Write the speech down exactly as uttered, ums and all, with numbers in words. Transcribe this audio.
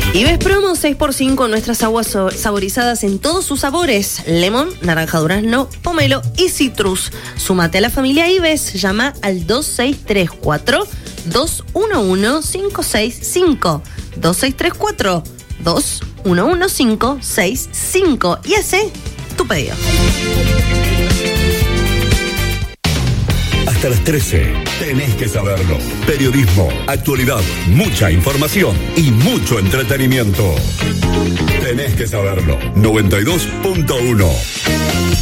Ives Promo seis por cinco, nuestras aguas so- saborizadas en todos sus sabores: lemon, naranja durazno, pomelo y citrus. Súmate a la familia Ives, llama al dos seis tres cuatro, dos uno uno, cinco seis cinco, dos seis tres cuatro, dos uno uno, cinco seis cinco y hace tu pedido. Hasta las trece, tenés que saberlo. Periodismo, actualidad, mucha información y mucho entretenimiento. Tenés que saberlo. noventa y dos punto uno.